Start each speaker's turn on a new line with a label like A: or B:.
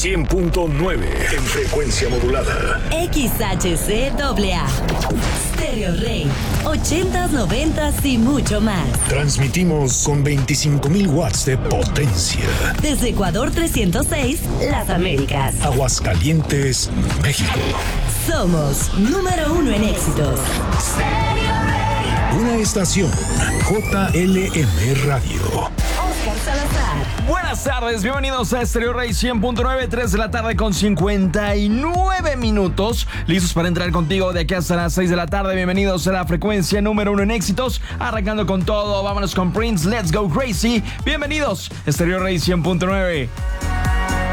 A: 100.9 en frecuencia modulada.
B: XHCAA. Stereo Rey. 80s, 90s y mucho más.
A: Transmitimos con 25,000 watts de potencia.
B: Desde Ecuador 306, Las Américas.
A: Aguascalientes, México.
B: Somos número 1 en éxitos.
A: Una estación JLM Radio.
B: Oscar Salazar.
C: Buenas tardes, bienvenidos a Stereo Rey 100.9, 3 de la tarde con 59 minutos. Listos para entrar contigo de aquí hasta las 6 de la tarde. Bienvenidos a la frecuencia número 1 en éxitos. Arrancando con todo, vámonos con Prince, Let's Go Crazy. Bienvenidos, Stereo Rey 100.9.